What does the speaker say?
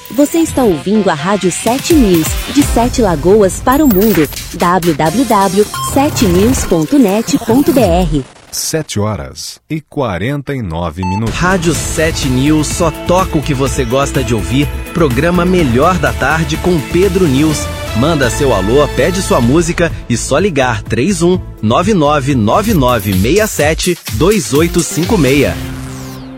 Você está ouvindo a Rádio 7 News, de 7 Lagoas para o mundo. www.7news.net.br 7h49. Rádio 7 News só toca o que você gosta de ouvir. Programa Melhor da Tarde com Pedro News. Manda seu alô, pede sua música e só ligar 31 999967 2856.